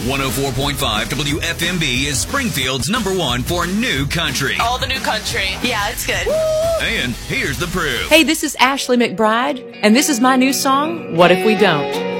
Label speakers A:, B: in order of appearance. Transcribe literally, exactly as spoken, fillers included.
A: one oh four point five W F M B is Springfield's number one for new country.
B: All the new country. Yeah, it's good.
A: And here's the proof.
C: Hey, this is Ashley McBride, and this is my new song, What If We Don't?